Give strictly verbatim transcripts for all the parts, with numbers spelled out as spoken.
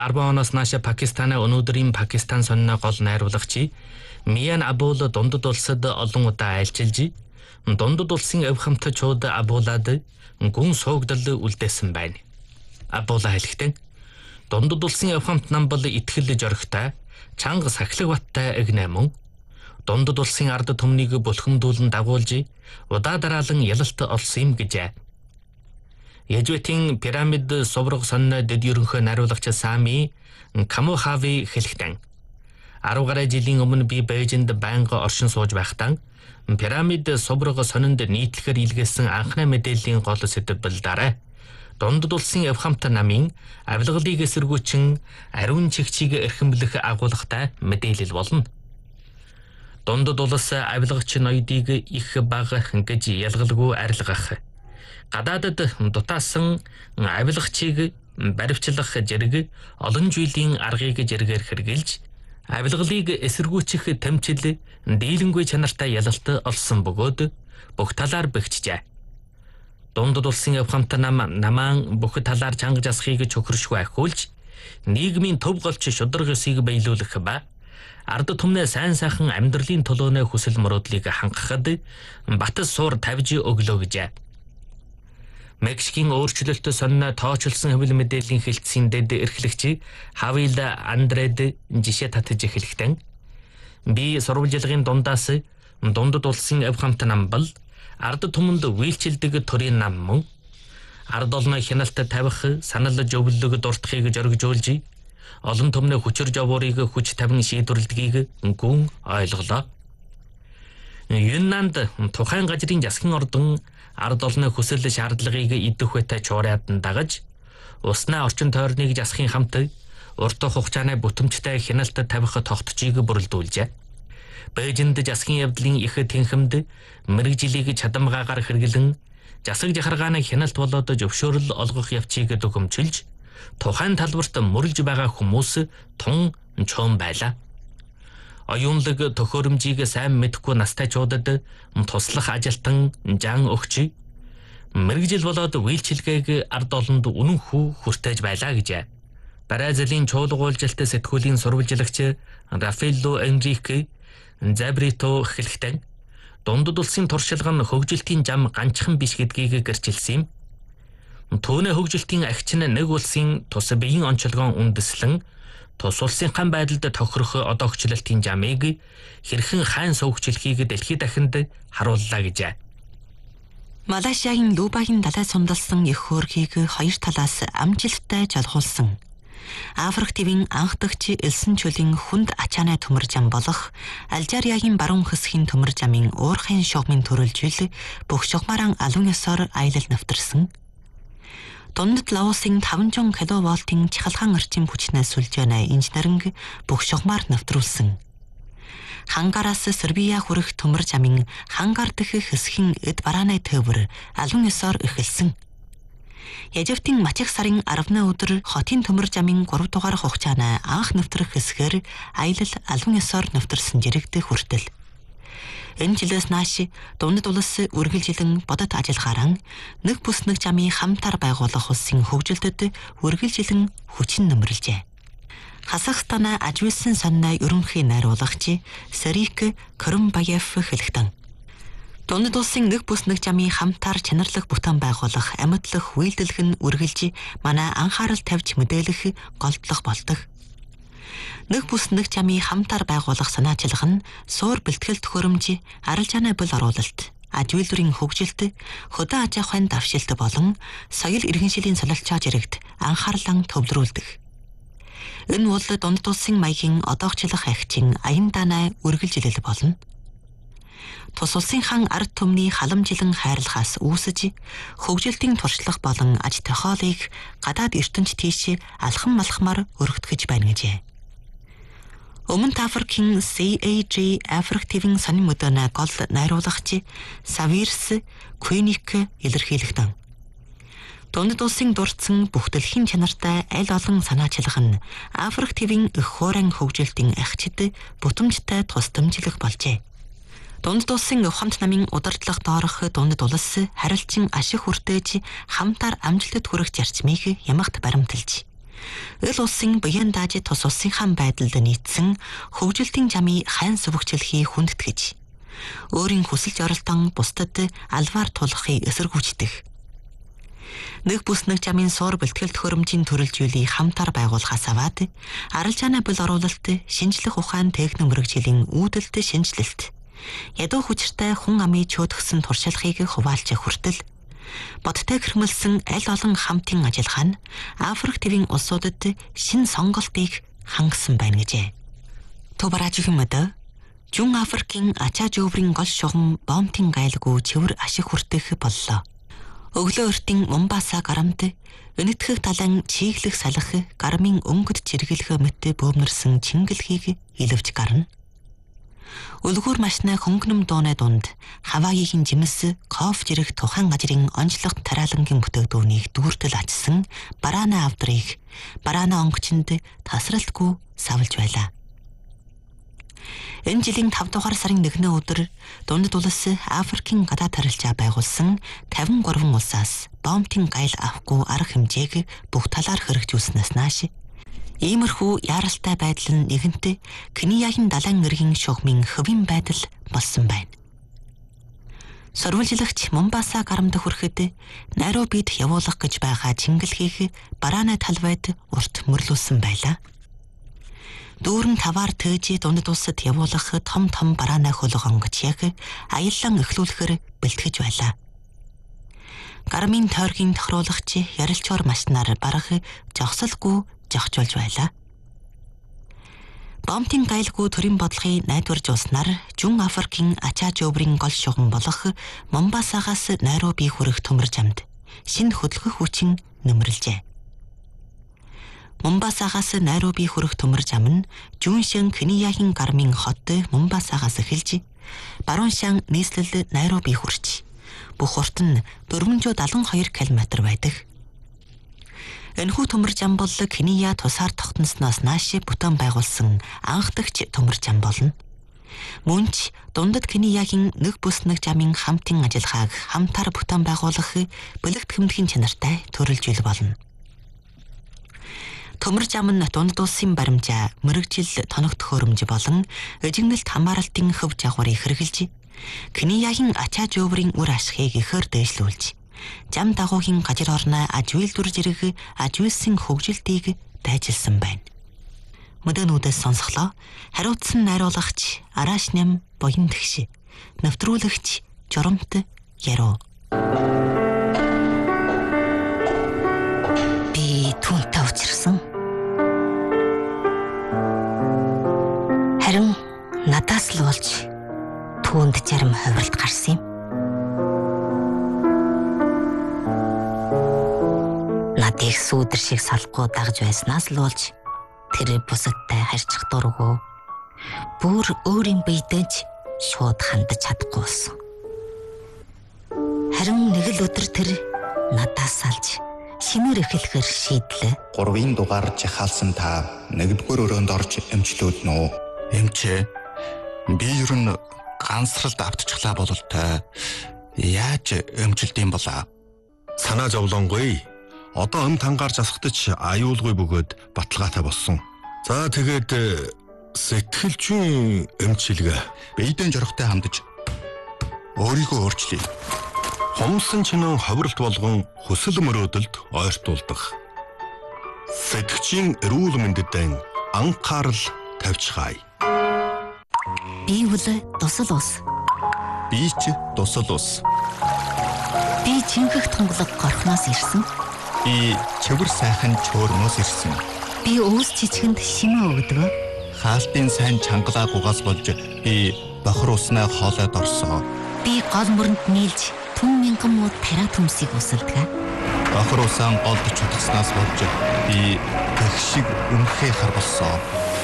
арван оноос нааш Пакистаны өнөөдрийн Пакистан сонины гол найруулагч Миян Абул дундад улсад олон удаа айлчилж, дундад улсын авхамтчууд Абулад гүн суугдал үлдээсэн байна. Абула хэлэхдээ дундад улсын авхамт нам бол итгэл жоригтой, чанга сахилга баттай эгнэ мөн дундад улсын ард түмнийг булхамдуулан дагуулж удаа дараалан ялалт олсон юм гэжээ. Яжвэтийн пирамид соврог сонно дэд ерөнхий найруулагч Сами Камохави хэлэхдээ арав гаруй жилийн өмнө би Бээжинд байнга оршин сууж байхдаа пирамид соврог сонинд нийтлэхээр илгээсэн анхны мэдээллийн гол сэдэв бол дараа дундад улсын авхамт намын авилгалыг эсэргүүчин ариун чигчийг эрхэмлэх агуулгатай мэдээлэл болно. Дундад улс авилгач ноёдыг их бага гэж ялгалгүй арилгах, гадаадад дутаасан авилгачийг баривчлах зэрэг олон жилийн аргыг зэрэгээр хэрэгжилж авилгалыг эсэргүүцэх тэмцэл дийлэнгүй чанартай ялалт олсон бөгөөд бүх талаар бэхжжээ. Дундад улсын авхамт нам намаан бүх талаар чанга жасахыг чөхөршгүй ахиулж, нийгмийн төв голч шударга ёсыг биелүүлэх ба ард түмнээ сайн сайхан амьдралын төлөөнөө хүсэл мөрөөдлийг хангахад бат суур тавьж өглөө гэжээ. Мексикийн өөрчлөлт сонно тоочилсон хэвлэл мэдээллийн хэлтсийн дэд эрхлэгч Хавил Андред жишээ татж эхлэхдээ би сурвалжлагын дундаас дундад улсын авхамт нам бол ард түмэнд үйлчилдэг төрийн нам мөн ард олны хяналт тавих, санал зөвлөлөг дуртахыг зоригжуулж олон түмний хүчээр жавуурыг хүч тавин шийдвэрлэдгийг гүн ойлголоо. Юннанд тухайн газрын засгийн ордон ард олны хүсэл шаардлагыг идэх үетэй чуурайдан дагаж уснаа орчин тойрныг засахын хамт урт хугацааны бүтэмжтэй хяналт тавих тогтцыг бүрэлдүүлжээ. Бээжинд засгийн явдлын их тэнхимд мэрэгжилийг чадамгаагаар хэрэглэн засаг жахаргааны хяналт болоод зөвшөөрөл олгох явцыг төгөмчилж тухайн талбарт мөрөлж байгаа хүмүүс тун чон байлаа. Оюунлаг төхөөрөмжийг сайн мэдэхгүй настайчуудад туслах ажилтан жан өгч мэрэгжил болоод үйлчилгээг ард олонд үнэн хүү хүртэж байлаа гэжээ. Бразилийн чуулгуулжилт сэтгүүлийн сурвалжлагч Рафаэлло Энрике Забрито хэлэхдээ дундад улсын туршилга нь хөгжилтийн зам ганцхан биш гэдгийг гэрчилсэн юм. Түүний хөгжилтийн агч нь нэг улсын тус биеийн онцлогоон үндэслэн тус улсынхан байдалд тохирох одоогчлолтын замыг хэрхэн хайн сувгчлахыг дэлхийд дахинд харууллаа гэжээ. Малайшиагийн Лубагийн далай сундалсан их хөөргийг хоёр талаас амжилттай жолгуулсан Африк твийн анх дахь элсэн чөлийн хүнд ачаанай төмөр зам болох Алжириагийн баруун хэсгийн төмөр замын уурхайн шугамын төрөлжил бүх шугамаран алуун ёсоор аялал навтарсан. Дундад Лаосын таванчон киловольтын чахалгаан орчим хүчнээс сүлжээнэ инженеринг бүх шугамар навтруулсан. Хангараас Сербия хүрэх төмөр замын хангар дэх хэсгийн эд барааны төвөр алуун ёсоор эхэлсэн. Яжвтын Мачих сарын аравны өдөр хотын төмөр замын гурав дугаар хугацааны анх навтрах хэсгээр аялал алуун ёсоор навтарсан жирэгдэх хүртэл. Энэ жилээс нааш дундад улс үргэлжилэн бодит ажиллахаараа нэг бүс нэг замын хамтар байгуулах улсын хөгжилдөд үргэлжилэн хүчин нэмэрлэжээ. Казахстаны Ажвилсан сонины ерөнхий найруулагч Сарик Кормбаев хэлэхдээ дундад улсын нэг бүс нэг замын хамтар чанарлах бүтээн байгуулах амьдлах үйлдэлг нь үргэлж манай анхаарал тавьж мэдээлэх голдлох болдог. Нэг бүс нэг замын хамтар байгуулах санаачлах нь суур бэлтгэл төхөөрөмж, арилжааны бул оруулалт, аж үйлдвэрийн хөгжилт, хөдөө аж ахуйн давшилт болон соёл иргэншилийн солилцоо зэрэгт анхаарлан төвлөрүүлдэг. Энэ бол дундад улсын маягийн одоогчлох агчин аян даанай үргэлжилэл болно. Тус улсынхан ард түмний халамжилан хайрлахаас үүсэж хөгжилтийн туршлага болон аж тохиолыг гадаад ертөнц тийш алхам малхмаар өргөтгөж байна гэжээ. Өмнөд Африкийн си эй джи Африк твийн сонин мөдөөнө гол найруулагч Савирс Куиник илэрхийлэхдээ дундад улсын дурдсан бүх дэлхийн чанартай аль олон санаачлах нь Африк твийн их хуурайн хөгжилтийн агчид бүтэмжтэй тус дэмжлэх болжээ. Дундад улсын ухамт намын удирдлага доорох дундад улс харилцан ашиг хүртээж хамтаар амжилтад хүрэх зарчмыг ямагт баримталж Ил улсын буян даажид тус улсынхаа байдалд нийцсэн хөгжилтийн замыг хайн сүвгчлэхий хүндэтгэж, өөрийн хүсэлж оролдон бусдад албаар тулахыг эсэргүүцдэг. Нэг бүс нэг замын суур бэлтгэл төхөөрөмжийн төрөлжүүлийг хамтар байгуулахаас аваад арилжааны бул оруулалт, шинжлэх ухаан техник мэрэгжлийн үүдэлт шинжилэлт, ядуу хүчтэй хүн амын чөтгсөн туршлагыг хуваалж хүртэл бодтой хэрмэлсэн аль олон хамтын ажиллагаа нь Африк твийн улсуудад шин сонголтыг хангасан байна гэжээ. Тубаражийн мөдө Жүн Африкийн ачаа жөөврийн гол шугам Бомтын гайлгүй цэвэр ашиг хүртэх боллоо. Өглөө өртийн Момбаса гарамд өнөтгөх талан чиглэх салах гармын өнгөд чиргэлэх мэт бөөмнөрсөн чингэлхийг илвж гарна. Үлгүүр машины хөнгөнөм дууны дунд Хавайгийн жимс коф жирэх тухайн газрын онцлог тариалангийн бүтээгдэхүүнийг дүүртэл ачсан бараана авдрыг бараана онгочинд тасралтгүй савлж байлаа. Энэ жилийн тавд дугаар сарын нэгдүгээр өдөр дундад улс Африкийн гадаад харилцаа байгуулсан тавин гурван улсаас Бомтын гайл авахгүй арга хэмжээг бүх талаар хэрэгжүүлснээс нааш иймэрхүү яаралтай байдал нь нэгэнтээ Кениягийн далайн эргийн шугамын хөвийн байдал болсон байна. Сурвалжлагч Момбаса гарамд хүрэхэд Найробид явуулах гэж байгаа чингэлхийг барааны талбайд урт мөрлүүлсэн байлаа. Дүүрэн таваар тээжи дундад улсад явуулах том том барааны хөлөг онгоч яг аяллан эхлүүлэхээр бэлтгэж байлаа. Гармын тойргийн тохируулагч ярилцуур машинаар барах жогсолгүй жогчулж байлаа. Бомтын гайлгүй төрийн бодлогын найдваржуулснаар Жүн Африкийн ачаа жөөврийн гол шугам болох Момбасагаас Найроби хүрэх төмөр замд шинэ хөдөлгөх хүчин нэмэрлжээ. Момбасагаас Найроби хүрэх төмөр зам нь Жүншэн Кениягийн гармын хот Момбасагаас эхэлж баруун шан нийслэл Найроби хүрч бүх урт нь дөрвөнсот дагалан хоёр километр байдаг. Энэхүү төмөр зам бол Кения тусаар тогтносноос нааш бүтээн байгуулсан анх дахь төмөр зам болно. Мөн ч дундад Кениягийн нэг бүс нэг замын хамтын ажиллагааг хамтаар бүтээн байгуулах бэлэгт хэмнэхийн чанартай төрөлжүүл болно. Төмөр зам нь дундад улсын баримжаа, мэрэгжил тоног төхөөрөмж болон эжигнэлт хамааралтын хөв жагварыг хэрэгжилж, Кениягийн ачаа жөөврийн үр ашгийг ихээр дээшлүүлж, зам дагуугийн газар орны аж үйлдвэр зэрэг аж үйлсийн хөгжилтийг дайжилсан байна. Мөдөнүүдээс сонсголоо хариуцсан найруулагч Арааш нэм буян тэгш, нэвтрүүлэгч Жоромт Яруу. Би түүнтэй учирсан. Харин надаас л болж түүнд зарим ховролт гарсан юм. Надыг сүүдэр шиг салахгүй дагж байснаас л болж тэр бусадтай харьцах дургүй бүр өөрийн биедэж шууд хандаж чадахгүй болсон. Харин нэг л өдөр тэр надаас салж шинээр эхлэхээр шийдлээ. Гурвын дугаар жахаалсан та нэгдүгээр өрөөнд орж эмчлүүлнэ үү? Эмчээ. Би ер нь ганцралд автчихлаа болол та яаж эмчилдэм болоо? Санаа зовлонгүй. Одоо ам тангаар засагдаж аюулгүй бөгөөд баталгаатай болсон. За тэгээд сэтгэлжийн эмчилгээ Бэйдэн жорохтой хамдаж өөрийгөө өөрчлөе. Хомсон чинэн ховролт болгон хүсэл мөрөөдөлд ойртуулдаг. Сэтгчийн эрүүл мэндэд анхаарал тавьчихаая. Би бол тусал ус. би ч тусал ус. Би чинхэх тунгалаг горхноос ирсэн. Би чөвөр сайхан чөөрмөөс ирсэн. Би өвс чичгэнд шимээ өгдөг. Хаалтын сайн чангалаа гугаас болж би бохор уснаа хоолойд орсоо. Би гол мөрөнд нийлж түн мянган муу тариа төмсийг усалдаг. Бохор усаан голд чутгаснаас болж би гэх шиг үнэхээр хар болсоо.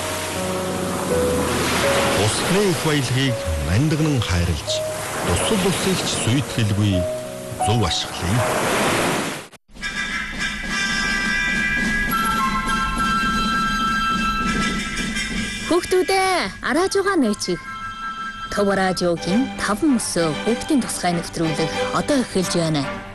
усны их баялагийг мандагнан хайрлаж, усал усыг ч сүйтгэлгүй зөв ашиглая. Хүүхдүүдээ арааж байгаа нээчиг. Төв радиогийн таван өсөө хүүхдийн тусгай нэвтрүүлэг одоо эхэлж байна.